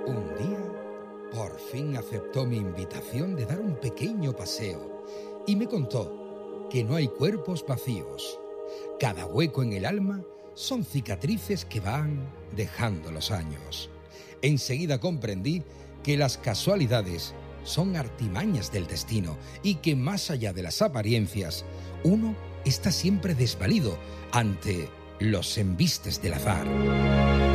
Un día, por fin aceptó mi invitación de dar un pequeño paseo y me contó que no hay cuerpos vacíos. Cada hueco en el alma son cicatrices que van dejando los años. Enseguida comprendí que las casualidades son artimañas del destino y que más allá de las apariencias, uno está siempre desvalido ante los embistes del azar.